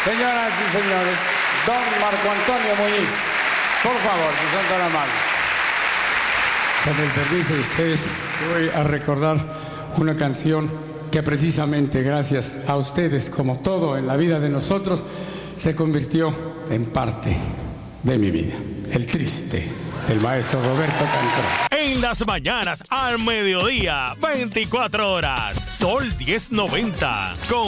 Señoras y señores, don Marco Antonio Muñiz, por favor, si son tan amables. Con el permiso de ustedes, voy a recordar una canción que precisamente gracias a ustedes, como todo en la vida de nosotros, se convirtió en parte de mi vida. El Triste, del maestro Roberto Cantrell. En las mañanas, al mediodía, 24 horas, Sol 1090, con